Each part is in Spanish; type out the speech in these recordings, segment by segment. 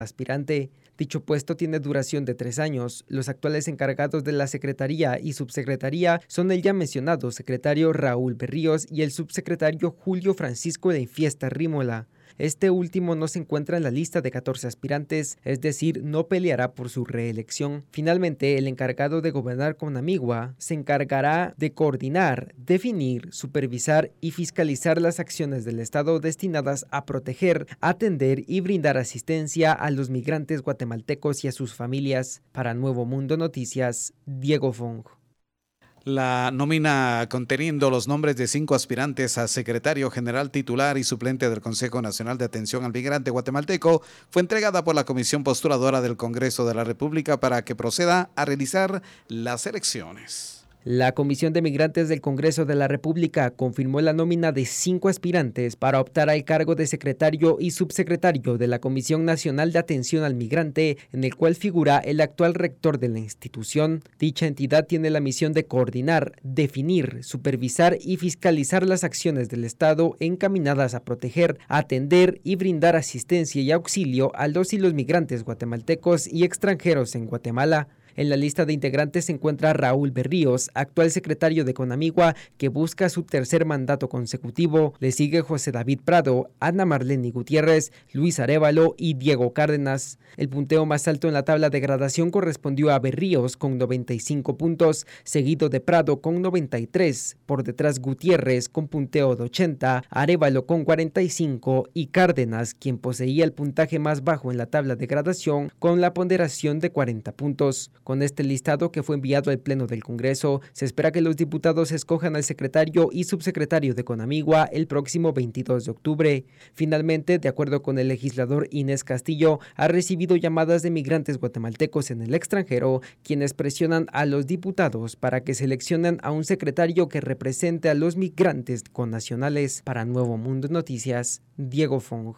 aspirante. Dicho puesto tiene duración de 3 años. Los actuales encargados de la secretaría y subsecretaría son el ya mencionado secretario Raúl Berríos y el subsecretario Julio Francisco de Infiesta Rímola. Este último no se encuentra en la lista de 14 aspirantes, es decir, no peleará por su reelección. Finalmente, el encargado de gobernar Conamigua se encargará de coordinar, definir, supervisar y fiscalizar las acciones del Estado destinadas a proteger, atender y brindar asistencia a los migrantes guatemaltecos y a sus familias. Para Nuevo Mundo Noticias, Diego Fong. La nómina conteniendo los nombres de 5 aspirantes a secretario general titular y suplente del Consejo Nacional de Atención al Migrante Guatemalteco fue entregada por la Comisión Postuladora del Congreso de la República para que proceda a realizar las elecciones. La Comisión de Migrantes del Congreso de la República confirmó la nómina de 5 aspirantes para optar al cargo de secretario y subsecretario de la Comisión Nacional de Atención al Migrante, en el cual figura el actual rector de la institución. Dicha entidad tiene la misión de coordinar, definir, supervisar y fiscalizar las acciones del Estado encaminadas a proteger, atender y brindar asistencia y auxilio a los y los migrantes guatemaltecos y extranjeros en Guatemala. En la lista de integrantes se encuentra Raúl Berríos, actual secretario de Conamigua, que busca su tercer mandato consecutivo. Le sigue José David Prado, Ana Marlene Gutiérrez, Luis Arévalo y Diego Cárdenas. El punteo más alto en la tabla de gradación correspondió a Berríos con 95 puntos, seguido de Prado con 93, por detrás Gutiérrez con punteo de 80, Arévalo con 45 y Cárdenas, quien poseía el puntaje más bajo en la tabla de gradación, con la ponderación de 40 puntos. Con este listado que fue enviado al Pleno del Congreso, se espera que los diputados escojan al secretario y subsecretario de Conamigua el próximo 22 de octubre. Finalmente, de acuerdo con el legislador Inés Castillo, ha recibido llamadas de migrantes guatemaltecos en el extranjero, quienes presionan a los diputados para que seleccionen a un secretario que represente a los migrantes connacionales. Para Nuevo Mundo Noticias, Diego Fong.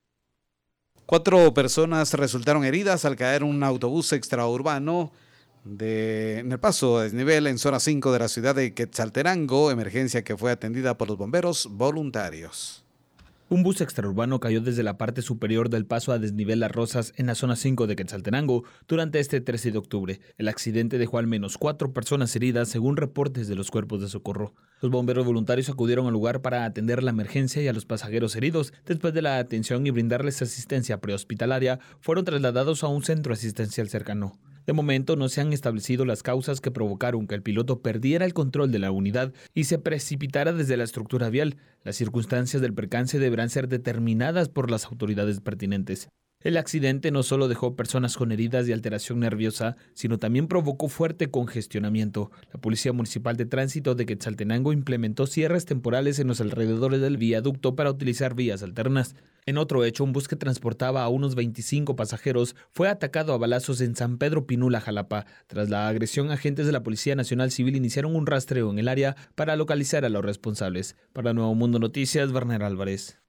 4 personas resultaron heridas al caer un autobús extraurbano en el paso a desnivel en zona 5 de la ciudad de Quetzaltenango, emergencia que fue atendida por los bomberos voluntarios. Un bus extraurbano cayó desde la parte superior del paso a desnivel Las Rosas en la zona 5 de Quetzaltenango durante este 13 de octubre. El accidente dejó al menos 4 personas heridas según reportes de los cuerpos de socorro. Los bomberos voluntarios acudieron al lugar para atender la emergencia y a los pasajeros heridos. Después de la atención y brindarles asistencia prehospitalaria, fueron trasladados a un centro asistencial cercano. De momento no se han establecido las causas que provocaron que el piloto perdiera el control de la unidad y se precipitara desde la estructura vial. Las circunstancias del percance deberán ser determinadas por las autoridades pertinentes. El accidente no solo dejó personas con heridas y alteración nerviosa, sino también provocó fuerte congestionamiento. La Policía Municipal de Tránsito de Quetzaltenango implementó cierres temporales en los alrededores del viaducto para utilizar vías alternas. En otro hecho, un bus que transportaba a unos 25 pasajeros fue atacado a balazos en San Pedro Pinula, Jalapa. Tras la agresión, agentes de la Policía Nacional Civil iniciaron un rastreo en el área para localizar a los responsables. Para Nuevo Mundo Noticias, Werner Álvarez.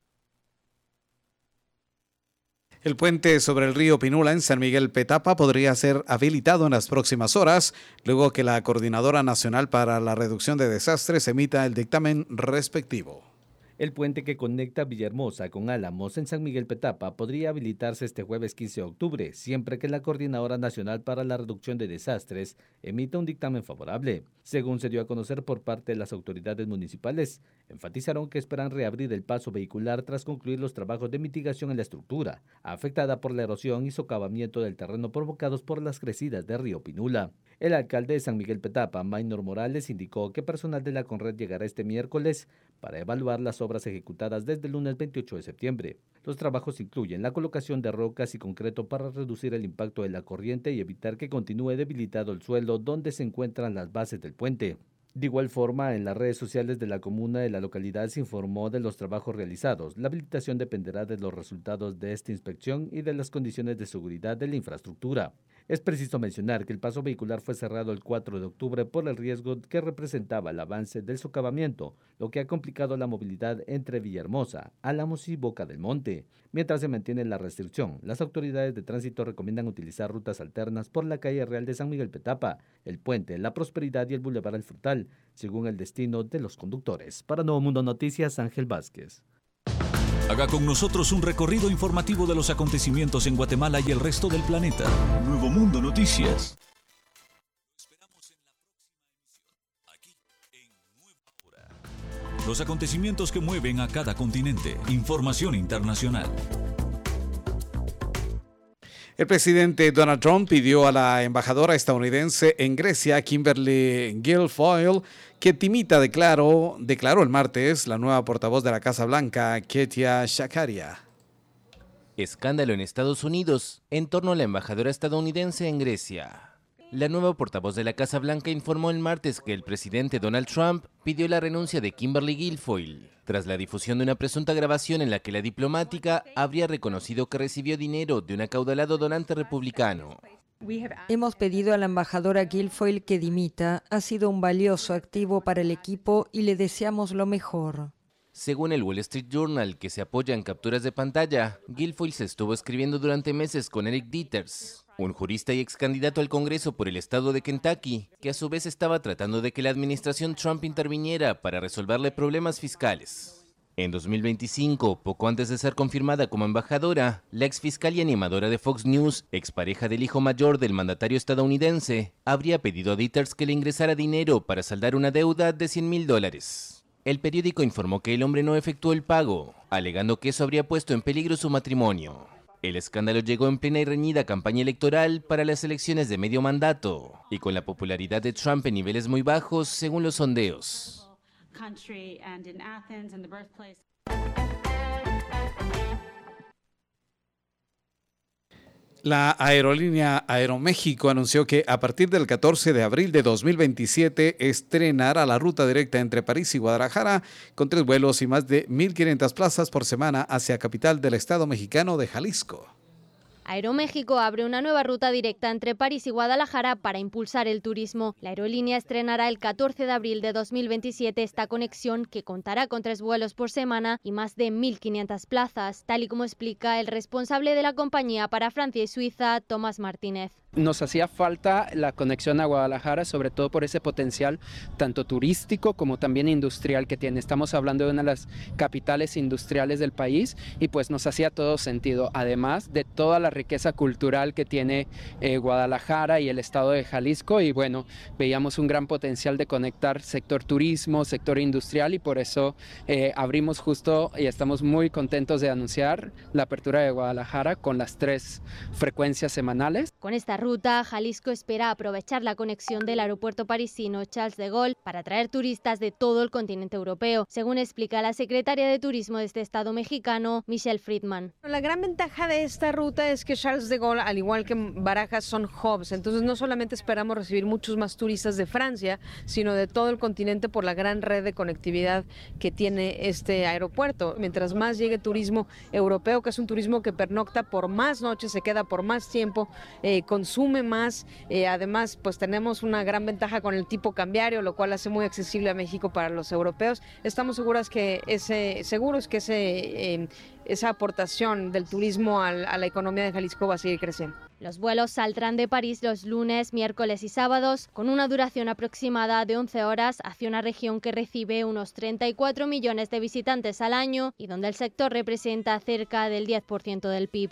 El puente sobre el río Pinula en San Miguel Petapa podría ser habilitado en las próximas horas, luego que la Coordinadora Nacional para la Reducción de Desastres emita el dictamen respectivo. El puente que conecta Villahermosa con Álamos en San Miguel Petapa podría habilitarse este jueves 15 de octubre, siempre que la Coordinadora Nacional para la Reducción de Desastres emita un dictamen favorable. Según se dio a conocer por parte de las autoridades municipales, enfatizaron que esperan reabrir el paso vehicular tras concluir los trabajos de mitigación en la estructura, afectada por la erosión y socavamiento del terreno provocados por las crecidas del río Pinula. El alcalde de San Miguel Petapa, Maynor Morales, indicó que personal de la Conred llegará este miércoles para evaluar las obras ejecutadas desde el lunes 28 de septiembre. Los trabajos incluyen la colocación de rocas y concreto para reducir el impacto de la corriente y evitar que continúe debilitado el suelo donde se encuentran las bases del puente. De igual forma, en las redes sociales de la comuna de la localidad se informó de los trabajos realizados. La habilitación dependerá de los resultados de esta inspección y de las condiciones de seguridad de la infraestructura. Es preciso mencionar que el paso vehicular fue cerrado el 4 de octubre por el riesgo que representaba el avance del socavamiento, lo que ha complicado la movilidad entre Villahermosa, Álamos y Boca del Monte. Mientras se mantiene la restricción, las autoridades de tránsito recomiendan utilizar rutas alternas por la calle Real de San Miguel Petapa, el Puente, La Prosperidad y el Boulevard El Frutal, según el destino de los conductores. Para Nuevo Mundo Noticias, Ángel Vázquez. Haga con nosotros un recorrido informativo de los acontecimientos en Guatemala y el resto del planeta. Nuevo Mundo Noticias. Esperamos en la próxima emisión, aquí en Nueva Hora. Los acontecimientos que mueven a cada continente. Información internacional. El presidente Donald Trump pidió a la embajadora estadounidense en Grecia, Kimberly Guilfoyle, que dimita. Declaró el martes la nueva portavoz de la Casa Blanca, Ketia Shakaria. Escándalo en Estados Unidos en torno a la embajadora estadounidense en Grecia. La nueva portavoz de la Casa Blanca informó el martes que el presidente Donald Trump pidió la renuncia de Kimberly Guilfoyle tras la difusión de una presunta grabación en la que la diplomática habría reconocido que recibió dinero de un acaudalado donante republicano. Hemos pedido a la embajadora Guilfoyle que dimita. Ha sido un valioso activo para el equipo y le deseamos lo mejor. Según el Wall Street Journal, que se apoya en capturas de pantalla, Guilfoyle se estuvo escribiendo durante meses con Eric Dieters, un jurista y ex candidato al Congreso por el estado de Kentucky, que a su vez estaba tratando de que la administración Trump interviniera para resolverle problemas fiscales. En 2025, poco antes de ser confirmada como embajadora, la ex fiscal y animadora de Fox News, expareja del hijo mayor del mandatario estadounidense, habría pedido a Dieters que le ingresara dinero para saldar una deuda de $100,000. El periódico informó que el hombre no efectuó el pago, alegando que eso habría puesto en peligro su matrimonio. El escándalo llegó en plena y reñida campaña electoral para las elecciones de medio mandato y con la popularidad de Trump en niveles muy bajos según los sondeos. La aerolínea Aeroméxico anunció que a partir del 14 de abril de 2027 estrenará la ruta directa entre París y Guadalajara con 3 vuelos y más de 1,500 plazas por semana hacia capital del estado mexicano de Jalisco. Aeroméxico abre una nueva ruta directa entre París y Guadalajara para impulsar el turismo. La aerolínea estrenará el 14 de abril de 2027 esta conexión que contará con 3 vuelos por semana y más de 1,500 plazas, tal y como explica el responsable de la compañía para Francia y Suiza, Tomás Martínez. Nos hacía falta la conexión a Guadalajara, sobre todo por ese potencial tanto turístico como también industrial que tiene. Estamos hablando de una de las capitales industriales del país y pues nos hacía todo sentido, además de toda la riqueza cultural que tiene Guadalajara y el estado de Jalisco, y bueno, veíamos un gran potencial de conectar sector turismo, sector industrial, y por eso abrimos justo y estamos muy contentos de anunciar la apertura de Guadalajara con las 3 frecuencias semanales. Con esta ruta, Jalisco espera aprovechar la conexión del aeropuerto parisino Charles de Gaulle para atraer turistas de todo el continente europeo, según explica la secretaria de Turismo de este estado mexicano, Michelle Friedman. La gran ventaja de esta ruta es que Charles de Gaulle, al igual que Barajas, son hubs, entonces no solamente esperamos recibir muchos más turistas de Francia, sino de todo el continente por la gran red de conectividad que tiene este aeropuerto. Mientras más llegue turismo europeo, que es un turismo que pernocta por más noches, se queda por más tiempo, consume más, además pues tenemos una gran ventaja con el tipo cambiario, lo cual hace muy accesible a México para los europeos. Estamos seguros que esa aportación del turismo a la economía de Jalisco va a seguir creciendo. Los vuelos saldrán de París los lunes, miércoles y sábados, con una duración aproximada de 11 horas hacia una región que recibe unos 34 millones de visitantes al año y donde el sector representa cerca del 10% del PIB.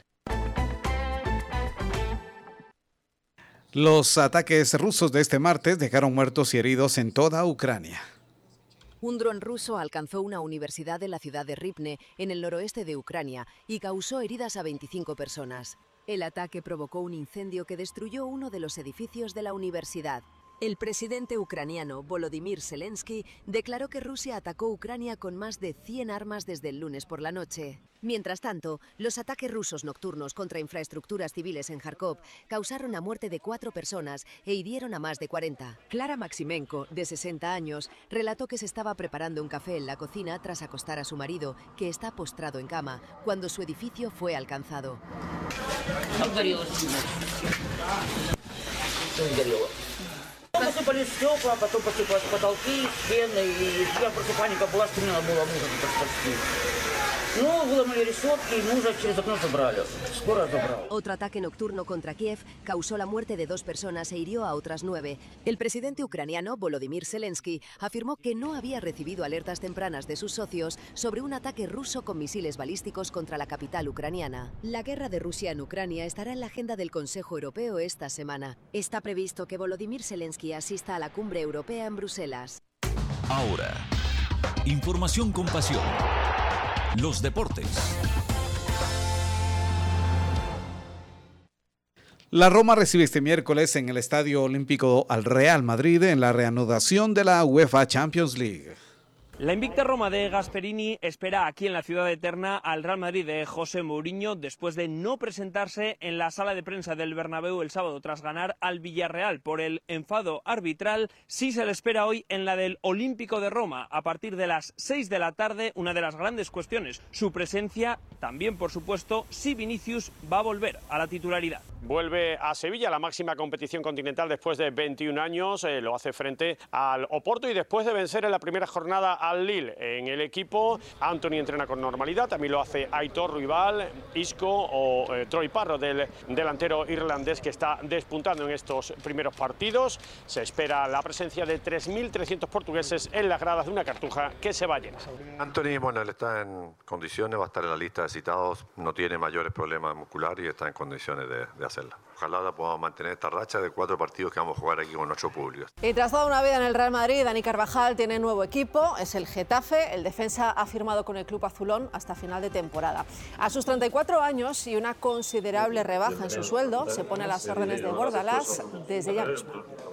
Los ataques rusos de este martes dejaron muertos y heridos en toda Ucrania. Un dron ruso alcanzó una universidad de la ciudad de Rivne, en el noroeste de Ucrania, y causó heridas a 25 personas. El ataque provocó un incendio que destruyó uno de los edificios de la universidad. El presidente ucraniano Volodymyr Zelensky declaró que Rusia atacó Ucrania con más de 100 armas desde el lunes por la noche. Mientras tanto, los ataques rusos nocturnos contra infraestructuras civiles en Kharkov causaron la muerte de 4 personas e hirieron a más de 40. Clara Maximenko, de 60 años, relató que se estaba preparando un café en la cocina tras acostar a su marido, que está postrado en cama, cuando su edificio fue alcanzado. Посыпались стекла, потом посыпались потолки, стены, и просыпание была, стремена была мужа. Otro ataque nocturno contra Kiev causó la muerte de 2 personas e hirió a otras 9. El presidente ucraniano, Volodymyr Zelensky, afirmó que no había recibido alertas tempranas de sus socios sobre un ataque ruso con misiles balísticos contra la capital ucraniana. La guerra de Rusia en Ucrania estará en la agenda del Consejo Europeo esta semana. Está previsto que Volodymyr Zelensky asista a la cumbre europea en Bruselas. Ahora, información con pasión. Los deportes. La Roma recibe este miércoles en el Estadio Olímpico al Real Madrid en la reanudación de la UEFA Champions League. La invicta Roma de Gasperini espera aquí en la ciudad eterna al Real Madrid de José Mourinho después de no presentarse en la sala de prensa del Bernabéu el sábado tras ganar al Villarreal por el enfado arbitral. Sí se le espera hoy en la del Olímpico de Roma a partir de las 6 de la tarde. Una de las grandes cuestiones, su presencia, también por supuesto si Vinicius va a volver a la titularidad. Vuelve a Sevilla, la máxima competición continental después de 21 años, lo hace frente al Oporto y después de vencer en la primera jornada al Lille. En el equipo, Anthony entrena con normalidad, también lo hace Aitor Ruibal, Isco o Troy Parro, del delantero irlandés que está despuntando en estos primeros partidos. Se espera la presencia de 3.300 portugueses en las gradas de una Cartuja que se va a llenar. Anthony, bueno, él está en condiciones, va a estar en la lista de citados, no tiene mayores problemas musculares y está en condiciones de hacerla. Ojalá podamos mantener esta racha de 4 partidos que vamos a jugar aquí con nuestro público. Y tras toda una vida en el Real Madrid, Dani Carvajal tiene nuevo equipo, es el Getafe. El defensa ha firmado con el club azulón hasta final de temporada. A sus 34 años y una considerable rebaja en su sueldo, se pone a las órdenes de Bordalás desde ya mismo.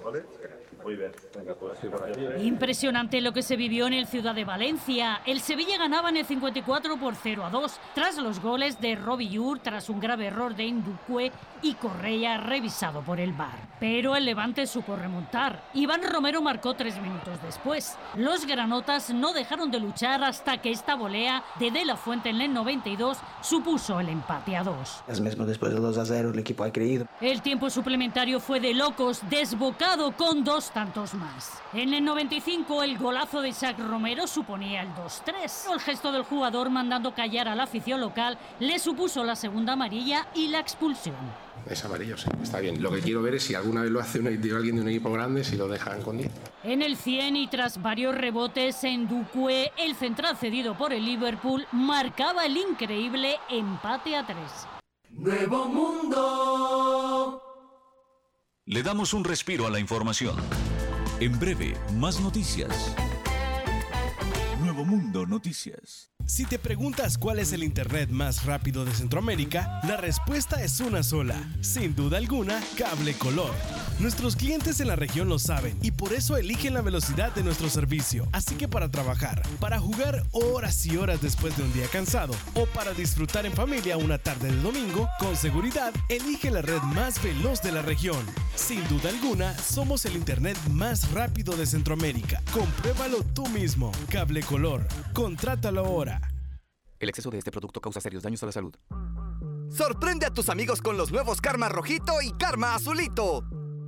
Impresionante lo que se vivió en el Ciudad de Valencia. El Sevilla ganaba en el 54 por 0-2 tras los goles de Robillur tras un grave error de Nduque y Correa revisado por el VAR. Pero el Levante supo remontar. Iván Romero marcó 3 minutos después. Los granotas no dejaron de luchar hasta que esta volea de La Fuente en el 92 supuso el empate a 2. Mismo después de 2-0 el equipo ha creído. El tiempo suplementario fue de locos, desbocado con 2 tantos más. En el 95 el golazo de Isaac Romero suponía el 2-3. El gesto del jugador mandando callar a la afición local le supuso la segunda amarilla y la expulsión. Es amarillo, sí, está bien. Lo que quiero ver es si alguna vez lo hace alguien de un equipo grande, si lo dejan con 10. En el 100 y tras varios rebotes en Nduque, el central cedido por el Liverpool marcaba el increíble empate a 3. Nuevo Mundo. Le damos un respiro a la información. En breve, más noticias. Nuevo Mundo Noticias. Si te preguntas cuál es el internet más rápido de Centroamérica, la respuesta es una sola. Sin duda alguna, Cable Color. Nuestros clientes en la región lo saben y por eso eligen la velocidad de nuestro servicio. Así que para trabajar, para jugar horas y horas después de un día cansado o para disfrutar en familia una tarde de domingo, con seguridad, elige la red más veloz de la región. Sin duda alguna, somos el internet más rápido de Centroamérica. Compruébalo tú mismo. Cable Color. Contrátalo ahora. El exceso de este producto causa serios daños a la salud. Sorprende a tus amigos con los nuevos Karma Rojito y Karma Azulito.